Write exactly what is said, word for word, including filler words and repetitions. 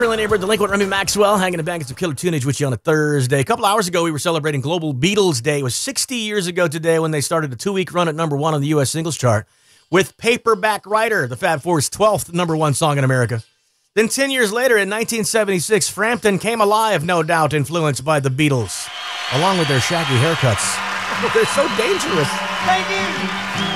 Friendly neighbor, delinquent Remy Maxwell, hanging a bag of some killer tunage with you on a Thursday. A couple hours ago, we were celebrating Global Beatles Day. It was sixty years ago today when they started a two-week run at number one on the U S singles chart with Paperback Writer, the Fab Four's twelfth number one song in America. Then ten years later, in nineteen seventy-six, Frampton came alive, no doubt influenced by the Beatles, along with their shaggy haircuts. They're so dangerous. Thank you.